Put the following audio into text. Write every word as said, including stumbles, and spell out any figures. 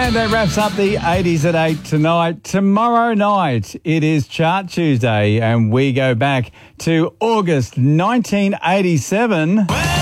And that wraps up the eighties at eight tonight. Tomorrow night, it is Chart Tuesday, and we go back to August nineteen eighty-seven.